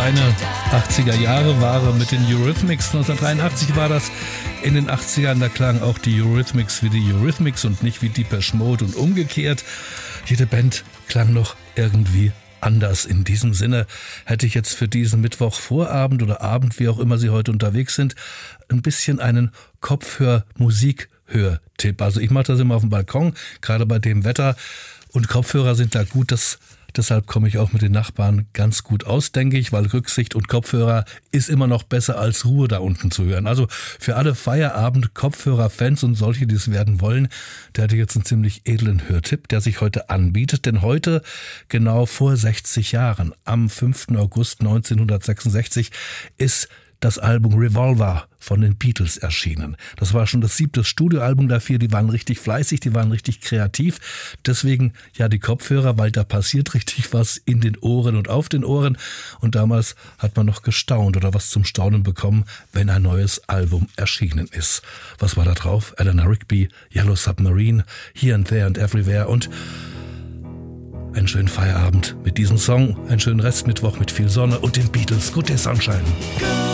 reine 80er-Jahre-Ware mit den Eurythmics. 1983 war das. In den 80ern, da klangen auch die Eurythmics wie die Eurythmics und nicht wie Depeche Mode und umgekehrt. Jede Band klang noch irgendwie anders. In diesem Sinne hätte ich jetzt für diesen Mittwochvorabend oder Abend, wie auch immer Sie heute unterwegs sind, ein bisschen einen Kopfhör-Musik-Hörtipp. Also ich mache das immer auf dem Balkon, gerade bei dem Wetter. Und Kopfhörer sind da gut, deshalb komme ich auch mit den Nachbarn ganz gut aus, denke ich, weil Rücksicht und Kopfhörer ist immer noch besser als Ruhe da unten zu hören. Also für alle Feierabend-Kopfhörer-Fans und solche, die es werden wollen, der hatte jetzt einen ziemlich edlen Hörtipp, der sich heute anbietet. Denn heute, genau vor 60 Jahren, am 5. August 1966, ist das Album Revolver von den Beatles erschienen. Das war schon das 7. Studioalbum dafür. Die waren richtig fleißig, die waren richtig kreativ. Deswegen ja die Kopfhörer, weil da passiert richtig was in den Ohren und auf den Ohren. Und damals hat man noch gestaunt oder was zum Staunen bekommen, wenn ein neues Album erschienen ist. Was war da drauf? Eleanor Rigby, Yellow Submarine, Here and There and Everywhere und einen schönen Feierabend mit diesem Song, einen schönen Restmittwoch mit viel Sonne und den Beatles. Good Day Sunshine.